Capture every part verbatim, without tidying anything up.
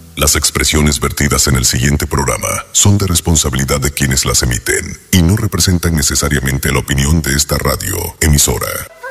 Las expresiones vertidas en el siguiente programa son de responsabilidad de quienes las emiten y no representan necesariamente la opinión de esta radio emisora.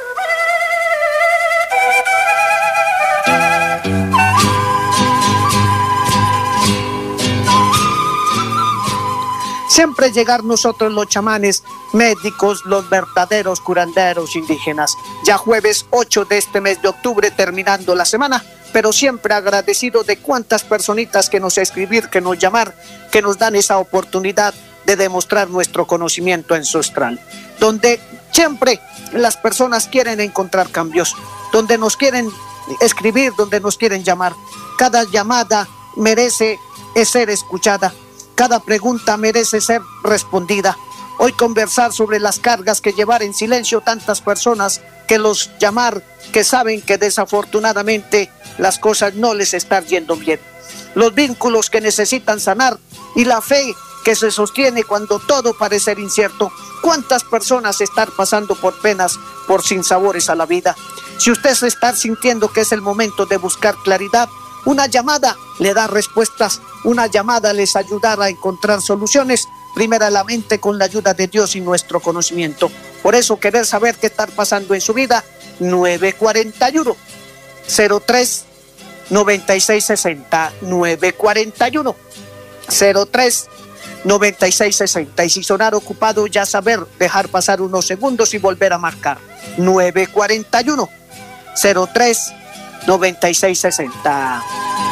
Siempre llegar nosotros los chamanes, médicos, los verdaderos curanderos indígenas. Ya jueves ocho de este mes de octubre, terminando la semana, pero siempre agradecido de cuántas personitas que nos escribir, que nos llamar, que nos dan esa oportunidad de demostrar nuestro conocimiento ancestral. Donde siempre las personas quieren encontrar cambios, donde nos quieren escribir, donde nos quieren llamar. Cada llamada merece ser escuchada. Cada pregunta merece ser respondida. Hoy conversar sobre las cargas que llevar en silencio tantas personas, que los llamar, que saben que desafortunadamente las cosas no les están yendo bien. Los vínculos que necesitan sanar y la fe que se sostiene cuando todo parece incierto. ¿Cuántas personas están pasando por penas, por sinsabores a la vida? Si usted se está sintiendo que es el momento de buscar claridad, una llamada le da respuestas, una llamada les ayudará a encontrar soluciones, primeramente con la ayuda de Dios y nuestro conocimiento. Por eso, querer saber qué está pasando en su vida, nueve cuatro uno, cero tres, noventa y seis sesenta, nueve cuatro uno, cero tres, noventa y seis sesenta. Y si sonar ocupado, ya saber, dejar pasar unos segundos y volver a marcar, nueve cuatro uno, cero tres, noventa y seis sesenta.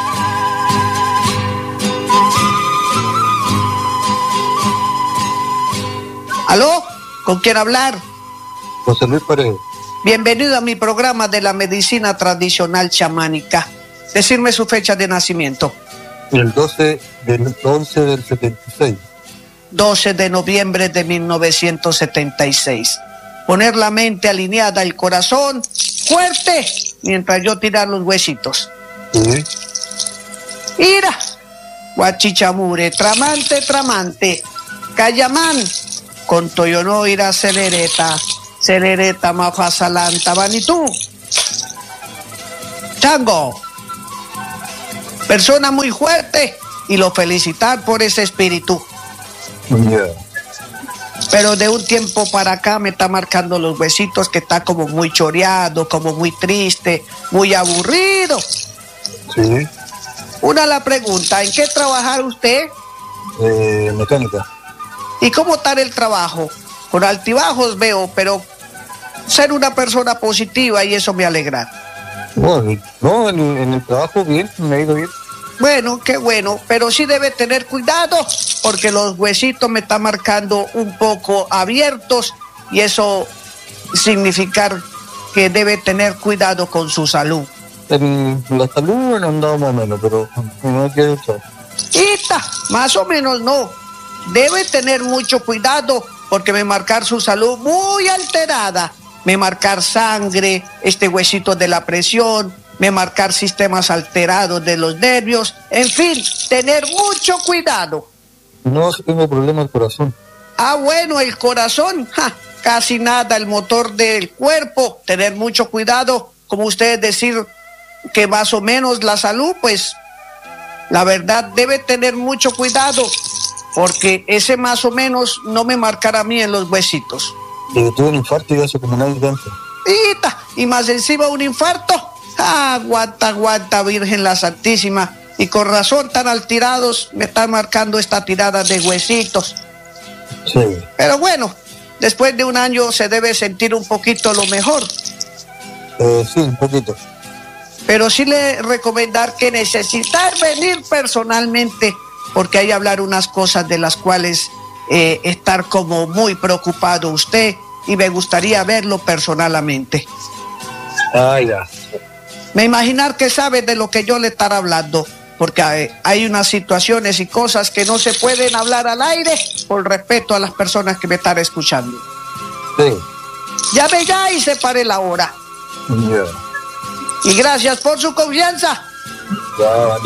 ¿Aló? ¿Con quién hablar? José Luis Paredes. Bienvenido a mi programa de la medicina tradicional chamánica. Decirme su fecha de nacimiento. El doce del once del setenta y seis. doce de noviembre de mil novecientos setenta y seis. Poner la mente alineada, el corazón fuerte, mientras yo tirar los huesitos. Sí. Ira, guachichamure, tramante, tramante, cayamán, con toyono ira celereta, celereta mafasalanta, vanitú. Chango, persona muy fuerte, y lo felicitar por ese espíritu. Yeah. Pero de un tiempo para acá me está marcando los huesitos, que está como muy choreado, como muy triste, muy aburrido. Sí. Una la pregunta, ¿en qué trabajar usted? Eh, mecánica. ¿Y cómo está el trabajo? Con altibajos veo, pero ser una persona positiva y eso me alegra. Bueno, no, en, en el trabajo bien, me ha ido bien. Bueno, qué bueno, pero sí debe tener cuidado porque los huesitos me están marcando un poco abiertos y eso significa que debe tener cuidado con su salud. En la salud han andado más o menos, pero no hay que echar. ¡Ita! Más o menos no. Debe tener mucho cuidado porque me marcar su salud muy alterada. Me marcar sangre, este huesito de la presión, me marcar sistemas alterados de los nervios, en fin, tener mucho cuidado. No, tengo problemas del corazón. Ah, bueno, el corazón, ja, casi nada, el motor del cuerpo, tener mucho cuidado, como ustedes decir que más o menos la salud, pues, la verdad debe tener mucho cuidado, porque ese más o menos no me marcará a mí en los huesitos. Yo tuve un infarto y hace como un año dentro. ¡Ita! Y más encima un infarto. Ah, aguanta, aguanta, Virgen la Santísima. Y con razón tan alterados me están marcando esta tirada de huesitos. Sí. Pero bueno, después de un año se debe sentir un poquito lo mejor. Eh, sí, un poquito. Pero sí le recomendar que necesitar venir personalmente, porque hay que hablar unas cosas de las cuales eh, estar como muy preocupado usted, y me gustaría verlo personalmente. Ah, ya. Me imaginar que sabe de lo que yo le estaré hablando, porque hay, hay unas situaciones y cosas que no se pueden hablar al aire por respeto a las personas que me están escuchando. Sí. Llame ya y separe la hora. Ya. Y gracias por su confianza. Ya,